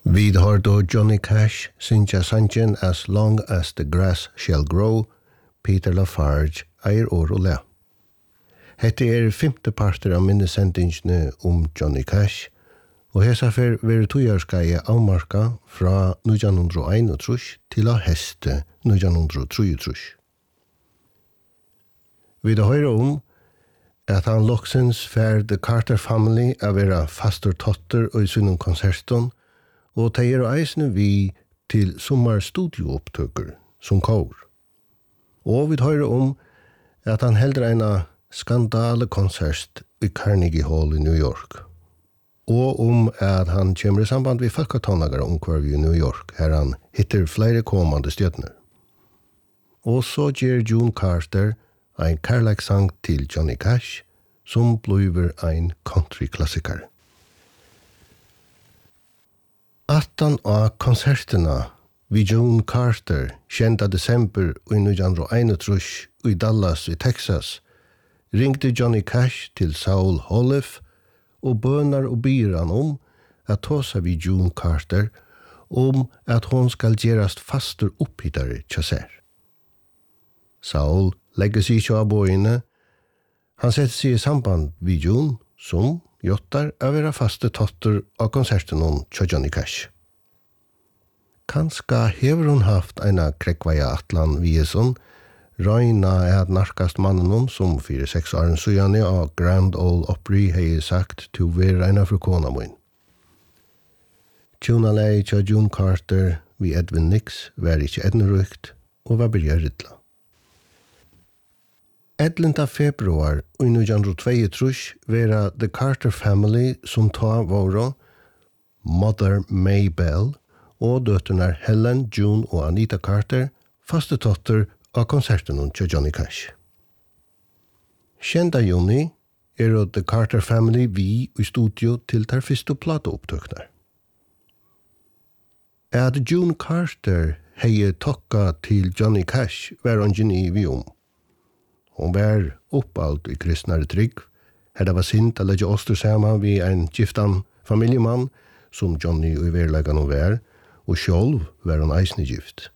Vi har då Johnny Cash synja sangen As Long As The Grass Shall Grow, Peter Lafarge eier år og le. Hette femte parter av minnesendingene Johnny Cash, og hesa fer veri tujarskeie avmarka fra 1931 til a heste 1933. Vi da høyre at han loksens fer The Carter Family a vera fastur totter og i sunnum konserton, og teir eisne vi til sommarstudioopptøkker som kår. Og vi høyre at han heldur eina skandalekonsert i Carnegie Hall i New York. Og at han kommer i samband med folketonlager omkvar i New York, her han hittar flere kommande stjøtner. Og så gjør June Carter ein kærleikssang til Johnny Cash, som bliver ein countryklassiker. Attan av konserterna vi June Carter 10. desember i 1931 i Dallas i Texas ringte Johnny Cash til Saul Hollif og bønar og byr han at tåsa vi June Carter at hon skal gjerast fastur opphittare tjasser. Saul legger seg ikke av bøyene. Han setter seg i samband vi June som jottar av vera faste totter av konserten tja Johnny Cash. Kanska hever hon haft eina krekvaja atlan vieson, røyna at narkast mannen som 4-6 åren sujane av Grand Ole Opry hei sagt til vera eina for kona mun. Tjunalei tja June Carter vi Edwin Nix var ikkje ednerukt og var byrja riddla. 11. februar i 1922 vera The Carter Family som ta våra Mother Maybelle og døtterna Helen, June og Anita Carter faste totter av konserten til Johnny Cash. 10. juni The Carter Family vi i studio til der første plateopptøkner. At June Carter hei tokka til Johnny Cash var ungen i vi Hon var oppalt i kristnare trygg. Her var sint å legge oster sammen vi en giftan familjemann som Johnny og i verleggan var, og sjálv var hon eisne gift.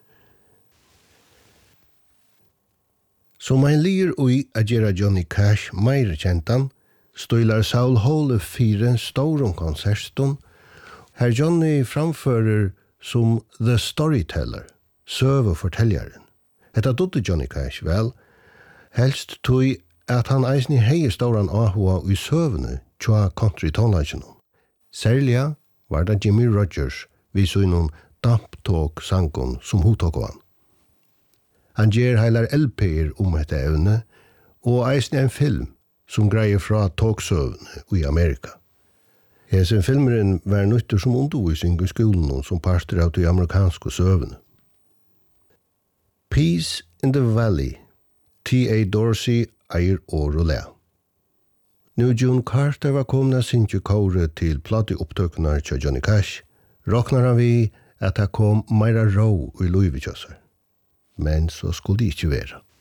Som ein lir ui a gjera Johnny Cash meir kjentan, stoilar Saul Hall 4 storon konserton, her Johnny framfører som The Storyteller, søveforteljaren. Hetta dodde Johnny Cash vel, helst tog at han eisne hei stauran ahua i søvne tja country-tonlagen. Særlig var det Jimmy Rogers vi så innom damptåk-sangon som hotåk han. Han gjer heilar LP-er dette evne, og eisne en film som greier fra tåksøvne i Amerika. Hesen filmeren var nyttur som undervisning i skolen som parter av de amerikanske søvne. Peace in the Valley, T.A. Dorsey eier år og le. Nå June Carter var kommet sinje kåre til plateopptøkene til Johnny Cash, råknar han vi at det kom meira rå i Louis-Vuitton. Men så skulle det ikke være.